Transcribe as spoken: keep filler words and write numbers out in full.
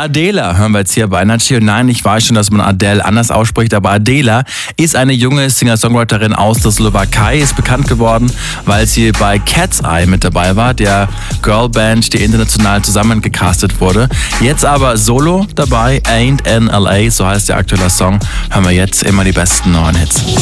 Adela hören wir jetzt hier bei Energy. Und nein, ich weiß schon, dass man Adele anders ausspricht, aber Adela ist eine junge Singer-Songwriterin aus der Slowakei, ist bekannt geworden, weil sie bei Cat's Eye mit dabei war, der Girlband, die international zusammengecastet wurde. Jetzt aber solo dabei, Ain't in L A, so heißt der aktuelle Song. Hören wir jetzt immer die besten neuen Hits.